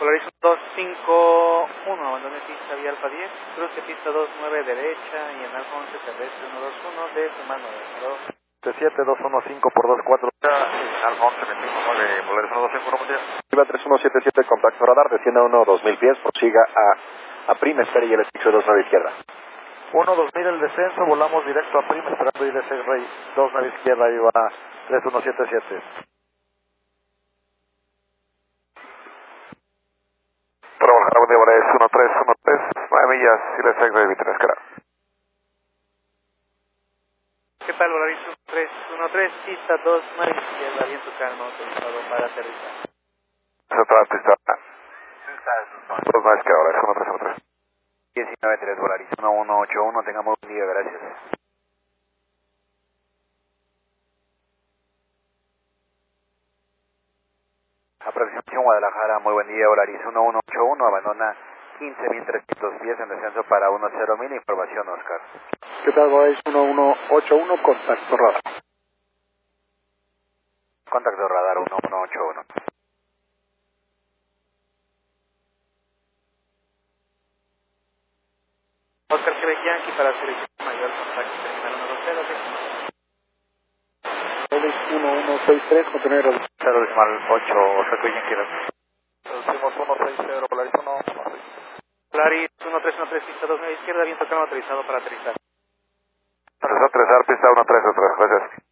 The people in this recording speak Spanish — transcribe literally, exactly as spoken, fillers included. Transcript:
Polaris dos cinco uno, abandone pista vía Alfa diez, cruce pista dos nueve derecha y en Alfa once terrestre uno dos uno de su mano. siete dos uno cinco por dos cuatro. Alfa once veintiuno nueve, Polaris uno dos cinco uno, buen día. Iba tres uno siete siete, contacto radar, desciende a uno dos mil pies, prosiga a, a Prima, espere y el escucho dos nueve izquierda. uno dos mil el descenso, volamos directo a Prima, esperando I D C Rey dos nueve izquierda, y va tres uno siete siete. Para bajar, buen día, Polaris uno tres uno tres, nueve millas, I D C Rey veintitrés, cara. ¿Qué tal, Polaris uno tres uno tres, pista dos nueve izquierda, viento calmo, autorizado para aterrizar. Eso está, pista. dos nueve izquierda, Polaris uno tres uno tres. diecinueve tres, Polaris uno uno ocho uno, tengamos un día, gracias. Aproximación Guadalajara, muy buen día, Polaris uno uno ocho uno, abandona quince mil trescientos pies en descenso para uno cero mil, información Oscar. ¿Qué tal, Polaris uno uno ocho uno, contacto radar? Contacto radar uno uno ocho uno. Oscar Quebec Yankee para servicio mayor, contacto terminal uno dos cero, Polaris uno uno seis tres, contenedor cero decimal ocho, Oscar Yankee. Decimos uno seis cero, Polaris uno uno seis. Polaris uno tres uno tres, pista dos nueve izquierda, viento calmo, autorizado para aterrizar. Para aterrizar, pista uno tres uno tres, gracias.